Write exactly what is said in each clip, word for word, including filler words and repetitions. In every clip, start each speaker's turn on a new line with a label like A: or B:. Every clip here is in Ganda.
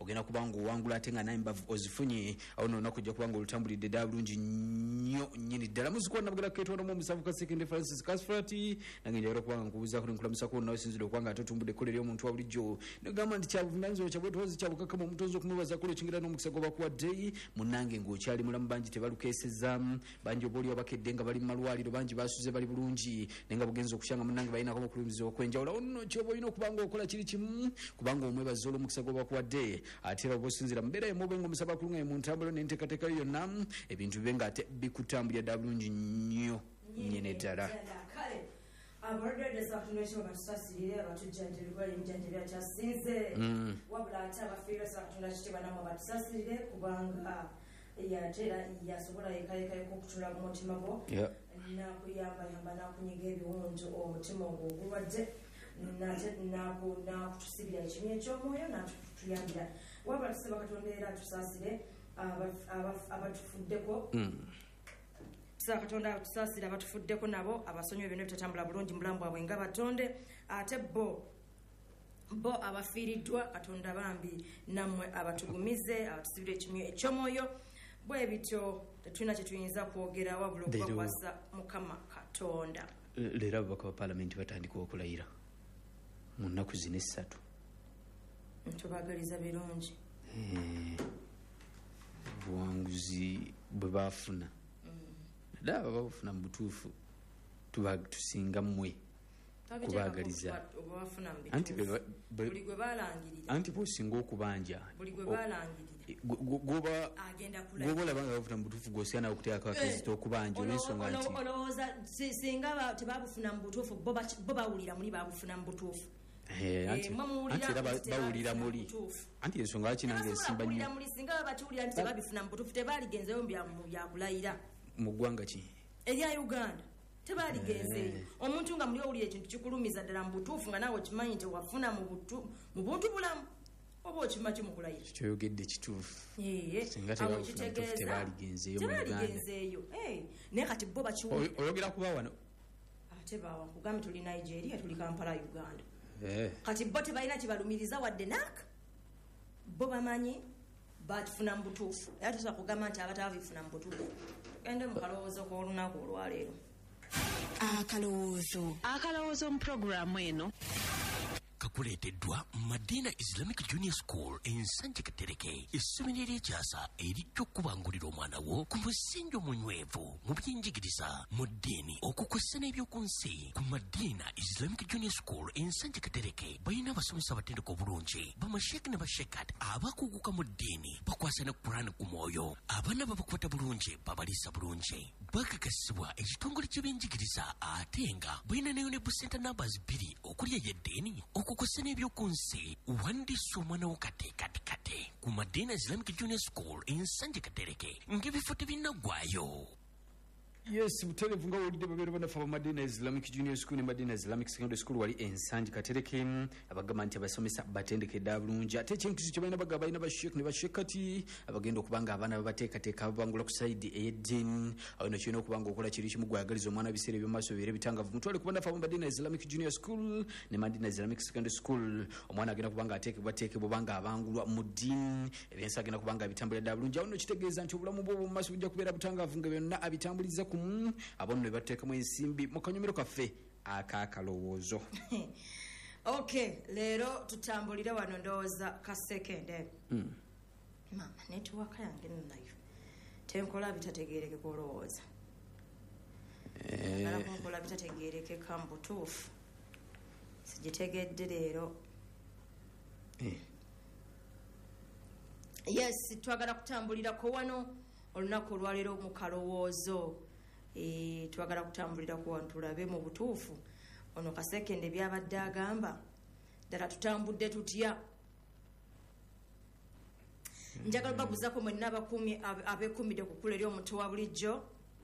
A: ogenda kubanga owangula ate nga naye mbavu ozifunye awo nona kujja kubanga olutambulidde ddala bulungi nnyo nnyini ddala muzikuwa nabugera ketwanamu omusanvu ka sekende Francis Kasfrati nange njagala kubanga nkubuuzaako nenkulamusako nawe sinzira okubanga ate otumbudde ekkolero y'omuntu wa bulijjo negamba nti kyabuvunaanyizibwa kya bwetowazi kya bukakama omutonzi okumubaza kule kingira n'omukisa gwobakuwadde munnange ng'okyali mulamu bangi tebalukeesezaamu bangi oba oli abakedde nga bali mu malwaliro bangi basuze bali bulungi naye nga bugenza okukyanga munnange balinako okulumiza okwenjawula ono kyoba olina okubanga okola kiri kimu kubanga omwebaza olw'omukisa gwobakuwadde ate era oba osinzira mu mbeera emu obenga omusaba kulungaye mu ntambula n'enteekateekayo yonna ebintu bibe nga ate bikutambulira ddala bulungi nnyo nnyene ddala
B: abarodde sakutunekyo batusasirire abatujjanjabirwa emijanjabi akyasinze wabula ate abafiirwa sakutunga kitibwa namwe batusasirire kubanga yatera yasobola yekayekayeko okutula mu mutima gwo nakuyambayamba nakunyiga ebiwunju omutima ogwo ogulwadde nakutusibira ekimu ekyomwoyo natuyambira wabula tusaba katonda era tusasire abatufuddeko tusaba katonda tusasire abatufuddeko nabo abasonyiwe byonna bitatambula bulungi mulamu bwabwe nga batonde ate bo bo abafiiriddwa katonda bambi nammwe abatugumize abatusibira ekimu ekyomwoyo bwe bityo tetulina kye tuyinza kwogera wabula okubakwasa mukama katonda.
A: Leero ababaka ba paalamenti batandika okulayira mu nnaku zino essatu
B: tubaagaliza birungi
A: buwanguzi bwe baafuna ddala baba bafuna mu butuufu tusinga mmwe kubaagaliza anti bw'osinga okubanja gwoba olabanga bafuna mu butuufu gw'osigana okuteekako akazita okubanja olw'ensonga nti
B: olowooza singa tebabufuna mu butuufu bo bawulira muli babufuna mu butuufu
A: anti era bawulira muli anti ensonga lwaki nange esimba nnyo
B: singa babakiwulira nti tebabifuna mu butuufu tebaligenzeyo mu byakulayira
A: mu ggwanga ki
B: erya Uganda tebaligenzeeyo omuntu nga muli owulira ekintu kikulumiza ddala mu butuufu nga naawe okimanyi nti wafuna mu buntu bulamu oba okima kimukulayira
A: kyoyogedde kituufu singa
B: tebaligenzeeyo naye kati bo bakiwulira
A: oyogera kuba wano
B: ate bawa kugambe tuli Nigeria tuli Kampala Uganda kati bo tebalina kibalumiriza wadde naaka bo bamanyi batufuna mu butuufu era tusobola kugamba nti abatabifuna mu butuufu tugende mu kalowoozo k'olunaku olwaleero.
C: Akalowoozo akalowoozo mu puroguramu eno
D: kakuleeteddwa Madina Islamic Junior School ensanje Katereke essomero ery'ekyasa erijja okubangulira omwana wo ku musingi omunywevu mu by'enjigiriza mu ddiini okukwessa n'ebyoku nsi. Ku Madina Islamic Junior School ensanje Katereke balina abasomesa abatendeka obulungi bamasheeki ne bashekat abakuguka mu ddiini bakwasa ne Qur'an ku mwoyo abaana babakwata bulungi babaliisa bulungi bakakasibwa ekitongole ky'ebyenjigiriza ate nga balina ne Unable Center numbers bbiri okuli ey'eddiini okukosa n'ebyoku nsi. Wandiisa omwana wo kate kate kate ku Madina Islamic Junior School ensanje Katereke ng'ebifo tebinnaggwaayo.
A: Yes, mutelevu nga wulidde babeera banafa ba Madina Islamic Junior School ne Madina Islamic Secondary School wali ensanje Katereke abagamba nti abasomesa batendekedde bulungi ate ekintu kye balina bagamba balina basheek ne bashekati abagenda okubanga abaana babateekateeka ababangula ku sayidi ey'eddiini awo no kirina okubanga okola kiri kimu gwayagaliza omwana biseera ebyomumaaso bibeere bitangavu mutwale ku banafa ba Madina Islamic Junior School ne Madina Islamic Secondary School omwana agenda kubanga ateekebwa teekebwa banga abangulwa mu ddiini ebyensi agenda kubanga bitambulira ddala bulungi awo no kitegeeza nti obulamu bwo obwomumaaso bujja kubeera butangavu nga byonna abitambuliza ku abono ne bateekamu ensimbi mu kanyomero kaffe ak'akalowoozo.
B: Okay, leero tutambulire wano ndowooza kasekende mama netiwaka yange nayo tenkola bitategeereke kulowooza ngala kunkola bitategeereke ka mu butuufu sigitegedde leero. Yes, twagala kutambulirako wano olunaku olwaleero mu kalowoozo. E, twagala kutambulira ku wantu tulabe mu butuufu ono kasekende byabadde agamba ddala tutambudde tutya. Njagala babuzako mwenna abakumi abekumidde ku kkula ery'omuntu wa bulijjo.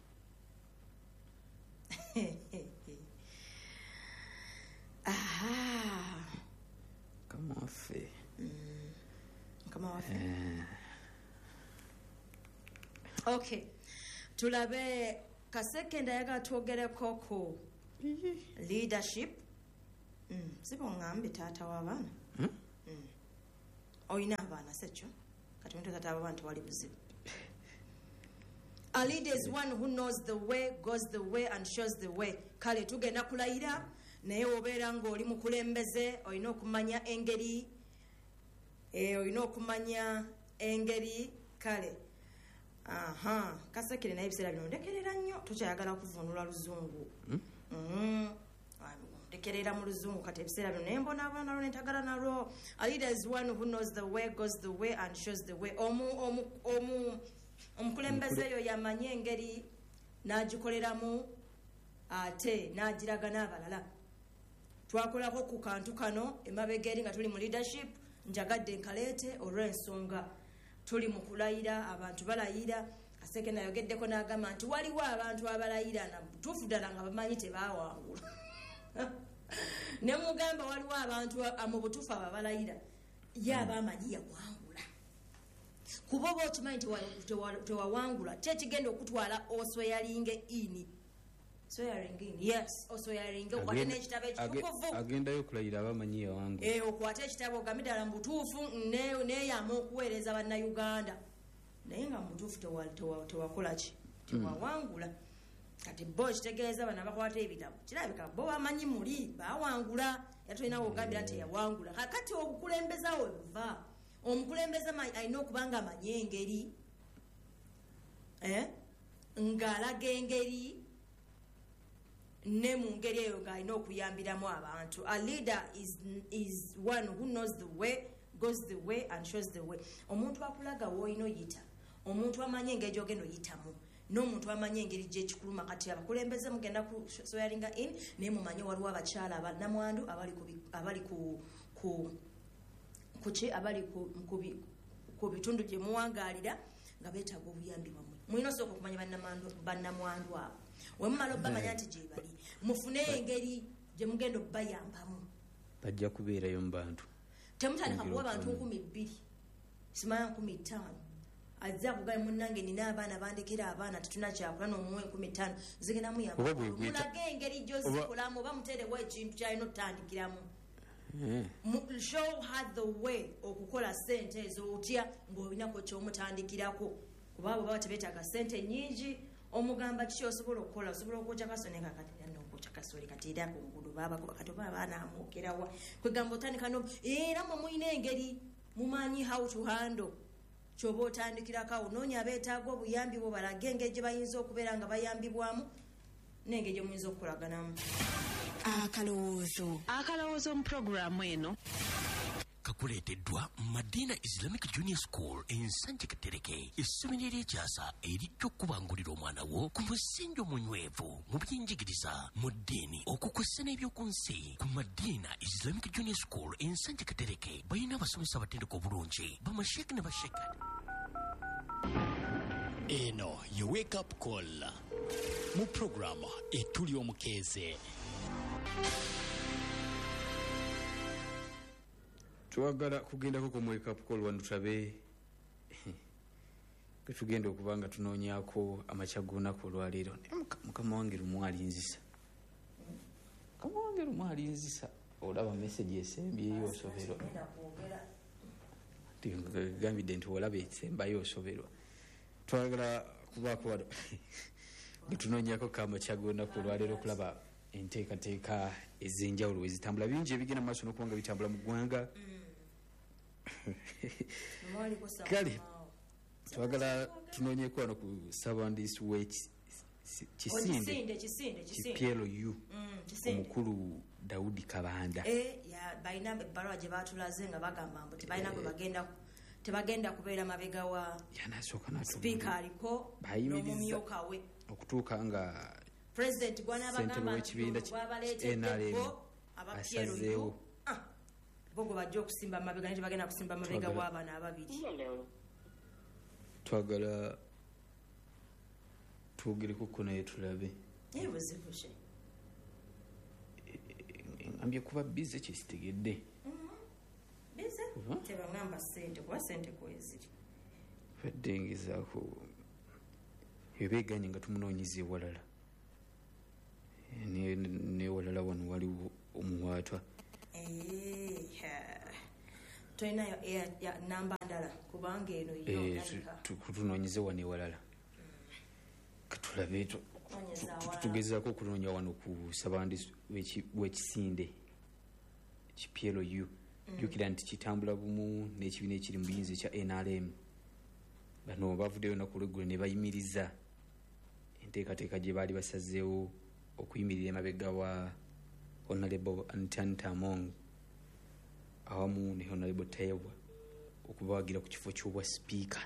B: Aha.
A: Kama waffe.
B: Mm. Kama waffe. Uh. Okay. Tulabe kasekende yaga twogereko ku leadership. Mm. Sibo ngambi taata w'abaana.
A: Hmm?
B: Mm. oyina abaana sekyo kati mutotata abo bantu wali buzibu. A leader is one who knows the way, goes the way and shows the way. Kale tugenda kulayira naye obeera ng'oli mukulembeze olina okumanya engeri eh, olina okumanya engeri kale aha Kasekere naye ebiseera bino ndekerera nnyo tokyayagala kuvunula luzungu mm? mm. ndekerera mu luzungu kati ebiseera bino naye mbona abaana nalo nentagala nalwo. A leader is one who knows the way, goes the way and shows the way. Omu omu omu omukulembeze eyo yamanye engeri n'agikoleramu ate n'agiraga n'abalala. Twakolako ku kantu kano emabega eri nga tuli mu leadership njagadde nkaleete olw'ensonga tuli mu kulayira abantu balayira. Kaseke nayogeddeko n'agamba nti waliwo abantu abalayira na butuufu ddala nga bamanyi tebaawangula ne mugamba waliwo abantu mu butuufu ababalayira ye abamanyi yawangula kuba oba okimanyi tewawangula tekigenda okutwala osweyalinge ini swearing in yes osweyalinge okwate n'ekitabo ekitukuvu
A: agendayo okulayira abamanyi yawangula
B: eh okwate ekitabo ogambe ddala mu butuufu neeyama okuweereza bannayuganda naye nga mu butuufu tewakola ki tewawangula. Kati bo kitegeeza bana bakwata ebitabo kirabika bo bamanyi muli bawangula yatolinawo ogambira nti yawangula. Kakati obukulembeza we buva omukulembeza alina okubanga amanyi engeri eh? ng'alaga engeri ne mu ngeri eyo ng'alina okuyambiramu abantu. A leader is, is one who knows the way, goes the way and shows the way. Omuntu akulaga w'olina oyita, omuntu amanyi engeri gy'ogenda oyitamu, n'omuntu amanyi engeri gy'ekikuluma. Kati abakulembeze mugenda ku swearinga in naye mumanyi waliwo abakyala abannamwandu abali ku abali ku ku kuki abali ku bitundu gye muwangaalira nga beetaaga obuyambi bwammwe. Mulina osooka okumanya bannamwandu abo. We mumala obbamanya nti gye bali mufune engeri gye mugenda obbayambamu.
A: Bajja kubeerayo mu bantu.
B: Temutandika kuwa bantu nkumi bbiri simanya nkumi ttaano azza kugaye munnange nina abaana bandekera abaana tetuna kyakola n'omuwe nkumi ttaano zigenda muyamba mulage engeri gy'ozikolamu oba muteerewo ekintu kyalina otutandikiramu. Show her the way okukola sente ezo otya ng'olinako ky'omutandikirako kuba abo baba tebeetaaga sente nnyingi. Omugamba kiki osobola okukola osobola okwokya kasone kakati n'okwokya kasole kati era ku ngudu baba kati oba abaana amuokerawa kwegamba otandika no era mwe mulina engeri mumanyi how to handle kyoba otandikirako awo noonya abeetaaga obuyambi bwo balage engeri gye bayinza okubeera nga bayambibwamu n'engeri gye muyinza okukolaganamu.
C: Akalowoozo akalowoozo mu puroguramu eno
D: kakuleeteddwa Madina Islamic Junior School ensanje Katereke. Essomero ery'ekyasa erijja okubangulira omwana wo ku musingi omunywevu mu by'enjigiriza mu ddiini okukwessa n'ebyoku nsi. Ku Madina Islamic Junior School ensanje Katereke balina abasomesa abatendeka obulungi bamasheeke ne bashekati.
E: Eno ye wake up call mu programu etuli omukeeze.
A: Twagala kugendako ku wake up call wano tulabe ketugenda okuba nga tunoonyako amakya g'olunaku olwaleero. Mukama wange lumu alinzisa mukama wange lumu alinzisa olaba message esembayo osoberwa gambidde nti olaba esembayo osoberwa. Twagala kubaako wano getunoonyako kamakya g'olunaku olwaleero okulaba enteekateeka ez'enjawulo wezitambula. Bingi ebigenda mu maaso n'okuba nga bitambula mu ggwanga. Kale twagala tunoonyeko wano ku ssabandiisi w'ekisinde Kipiero U omukulu Daudi Kabanda.
B: Balina ebbaluwa gye baatulaze nga bagamba mbu tebalina gwe bagenda tebagenda kubeera mabega wa sipiika aliko n'omumyuka we
A: okutuuka nga
B: President gwanabagamba
A: w'ekibiina N R M asazeewo
B: bogo bajja okusimba amabega nti bagenda kusimba amabega w'abaana ababiri.
A: Twagala twogereko ko naye tulabe
B: ebuzibushe
A: ngambye kuba bize kyesitegedde
B: bize tebangamba sente kuba sente kweziri
A: fedde ngezaako ebeganye nga tumunoonyeza ewalala newalala wano waliwo omuwaatwa.
B: toyinayo ya namba ndala kubanga eno yo
A: tunoonyeze wano ewalala katulabe tugezaako okunoonya wano ku sabandi w'ekisinde P L U jjukira nti kitambula bumu n'ekibiina ekiri mu buyinza ekya N R M bano bavuddeyo naku lweggulo ne bayimiriza enteekateeka gye baali basazeewo okuyimirira emabega wa Honorable Antanta Among awamu ne Honorable Tayewa okubawagira ku kifo ky'obwa sipiika.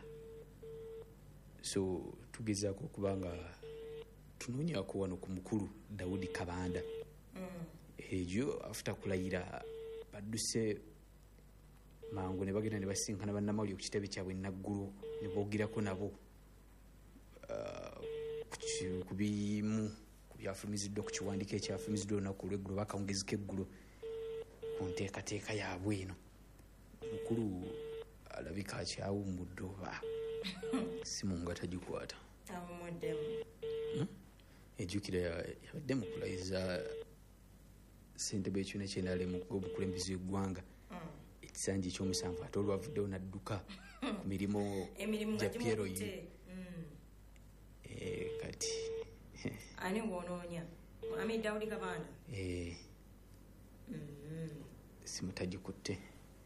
A: So tugezaako okuba nga tunoonyaako wano ku mukulu Daudi Kabanda ejo after kulayira badduse mangu ne bagenda ne basinkana bannamawulire ku kitebe kyabwe naggulu ne boogirako nabo ku bimu ku byafulumiziddwa ku kiwandiiko ekyafulumiziddwa olunaku olw'eggulo bakawungeziko eggulo ku nteekateeka yaabwe eno. Mukulu alabika akyawummudde oba simu nga tagikwata ejjukira yabadde mu kulayiza ssentebe ekibiina ky'enalemu obukulembeze eggwanga ekisanja ekyomusanvu ate olwavuddewo n'adduka ku mirimu gya P L U kati
B: ani ng'onoonya Ami Daudi Kabanda
A: simu tagikutte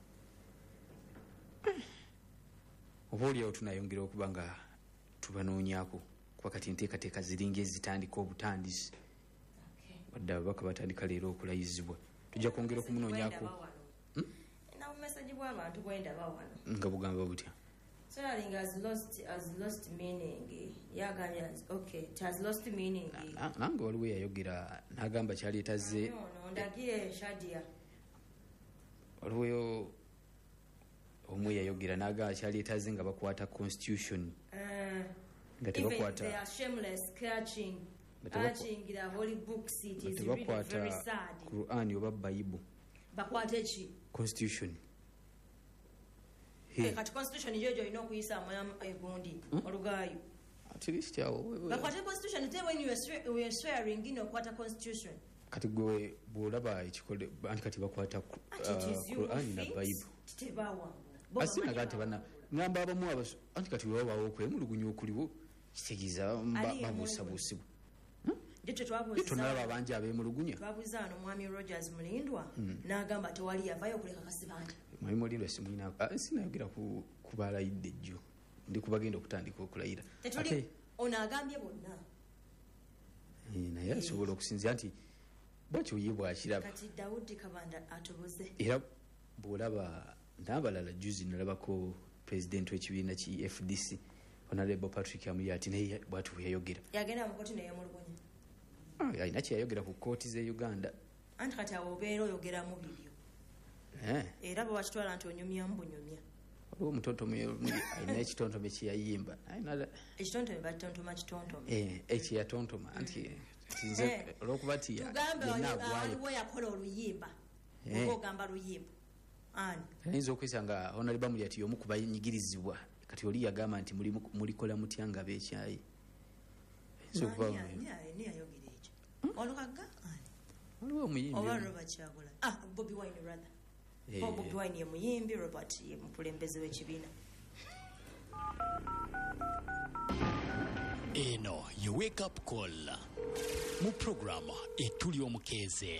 A: oba oliawo tunayongera okuba nga tubanoonyaako kuba kati enteekateeka ziringa ezitandika obutandisi wadde ababaka batandika leero okulayizibwa tujja kwongera okumunoonyaako
B: message bw'abantu bwendaba wano
A: nga bugamba butya
B: Sterling has lost has lost meaning yagambye okay it has lost meaning
A: nange waliwo yayogera n'agamba kyali etazze
B: ndagire Shadia
A: waliwo omwe yayogera n'agamba kyali etazze nga bakwata constitution nga tebakwata
B: they are shameless catching catching the holy books it is really very sad
A: Quran oba Bible
B: bakwate ki
A: constitution
B: Hey, kati constitution jojo ino kuyisa amoya egundi olugayo
A: at least yawo
B: bakwate constitution te when you are we are swearing ino kwata constitution
A: kati gwe bolaba ekikole anti kati bakwata Quran na Bible
B: tebawa
A: asina kati bana ngamba abamu abaso anti kati wewa wawo kwemulugunyo okuliwo kitegiza babusa busibwa
B: Jecho twabuza
A: tunalaba abanje abemulugunya
B: twabuza ano mwami Rogers Mulindwa n'agamba tewali yavayo kuleka kasibanja
A: mwami Mulindwa simulina sinayogira ku kubalayidde jjo ndi kubagenda okutandika okulayira
B: ate onagambye bonna
A: naye asobola okusinzira nti bwakyo ye bwakiraba
B: kati Daudi Kabanda atubuze
A: era bwolaba n'abalala juzi nalabako president w'ekibiina ki F D C Honorable Patrick Amuyati naye bwatu yayogera
B: yagenda mu koti naye mulugunya
A: ayina kyayogera ku kooti ze Uganda
B: anti kati awo obeera oyogera mu bibyo era bwe bakitwala nti onyumya mbunyumya
A: waliwo omutontome ayina ekitontome kyeyayimba
B: ekitontome batontoma kitontome
A: ekiyatontoma anti nze olwokuba ti
B: tugambe yakola oluyimba oba ogamba luyimba ani
A: ayinza okwesa nga Honorable Amuyati y'omu ku banyigirizibwa kati oli yagamba nti mulikola mutya nga beekyayi
B: olukaga
A: waliwo omuyimbi
B: oba Robert Kyagulanyi ah Bobi Wine rather oh Bobi Wine ye muyimbi Robert ye mukulembeze w'ekibiina
E: eno ye wake up call mu programu etuli omukeeze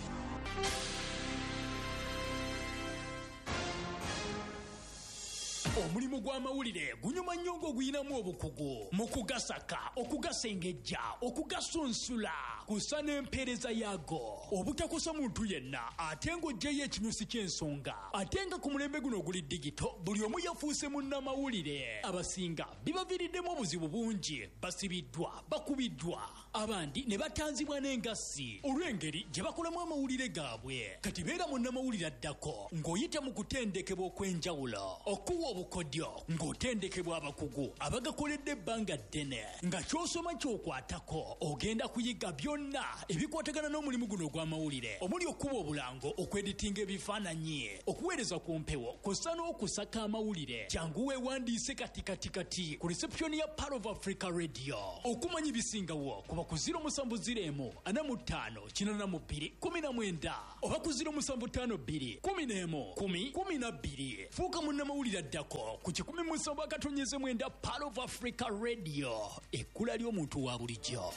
E: omulimu gw'amawulire gunyuma nnyo ng'oguyinamu obukugu mu kugasaka okugasengejja okugasunsula kusa n'empeereza yaago obutakosa muntu yenna ate ng'oggyeyo ekinyusi ky'ensonga ate nga ku mulembe guno oguli digito buli omu yafuuse munnamawulire abasinga bibaviiriddemu obuzibu bungi basibiddwa bakubiddwa abandi ne batanzibwa n'engassi olw'engeri gye bakolamu amawulire gaabwe kati beera munnamawulire addako ng'oyita mu kutendekebwa okw'enjawulo okuwa obukodyo ng'otendekebwa abakugu abagakoledde ebbanga ddene nga ky'osoma ky'okwatako ogenda kuyiga byonna ebikwatagana n'omulimu guno ogw'amawulire omuli okuba obulango okweditinga ebifaananyi okuweereza ku mpewo kw'ossa n'okusaka amawulire jangu weewandiise kati kati kati ku reception ya Part of Africa Radio okumanya ebisingawo kuba kuba ku ziro musanvu ziro emu ana mu ttaano kinana mu bbiri kumi na mwenda oba ku ziro musanvu ttaano bbiri kumi n'emu kumi kumi na bbiri fuuka munnamawulire addako ku kikumi musanvu akatonyeze mwenda Pearl of Africa Radio ekkula ly'omuntu wa bulijjo.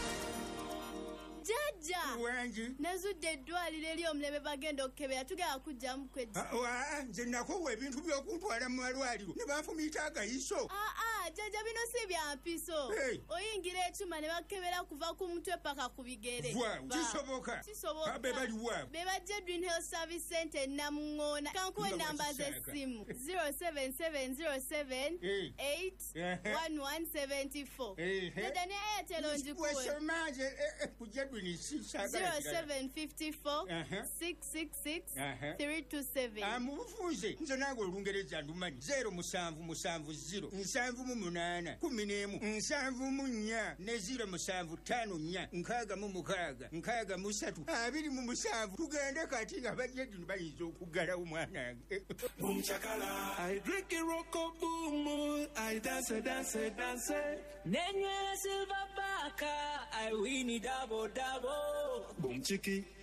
F: Jajja
G: wangi
F: nazudde eddwaliro eri omulebe bagenda okukebera tugenda kujjamu kwedda
G: nze nakowa ebintu by'okuntwala mu malwaliro ne banfumiita agayiso.
F: aa jajja bino si bya mpiso oyingira ekyuma ne bakebera kuva ku mutwe paka ku bigere.
G: kisoboka
F: kisoboka
G: be baliwa
F: be bajja Green Health Service Center namuŋŋoona kankuwa enamba z'essimu zero seven seven zero seven eight one one seven four dada ne Airtel onjikuwe zero seven five four six six six three two seven.
G: amubufunze nze nange olungereza ndumanyi zero musanvu musanvu ziro nsanvu mu munaana kumi n'emu nsanvu mu nnya ne ziro musanvu ttaano nnya nkaaga mu mukaaga nkaaga mu ssatu abiri mu musanvu tugende kati nga bajjeddini bayinza okuggalawo mwanange.
H: I drink a rocko boom, I dance, dance, dance. Nenywera silver baka, I win it double double. Boom chiki,